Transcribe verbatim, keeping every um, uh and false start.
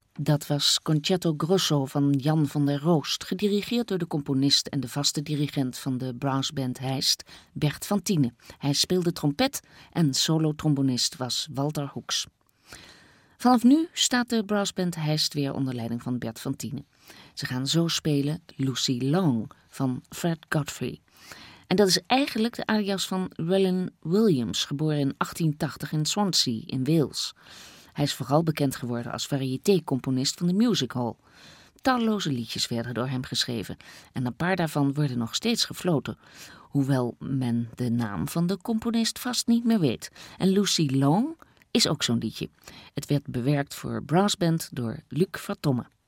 Dat was Concerto Grosso van Jan van der Roost, gedirigeerd door de componist en de vaste dirigent van de brassband Heist, Bert van Tiene. Hij speelde trompet en solo-trombonist was Walter Hoeks. Vanaf nu staat de brassband Heist weer onder leiding van Bert van Tiene. Ze gaan zo spelen Lucy Long van Fred Godfrey. En dat is eigenlijk de alias van Rollin Williams, geboren in achttien tachtig in Swansea in Wales. Hij is vooral bekend geworden als variété-componist van de music hall. Talloze liedjes werden door hem geschreven en een paar daarvan worden nog steeds gefloten, hoewel men de naam van de componist vast niet meer weet. En Lucy Long is ook zo'n liedje. Het werd bewerkt voor brassband door Luc Vertomme.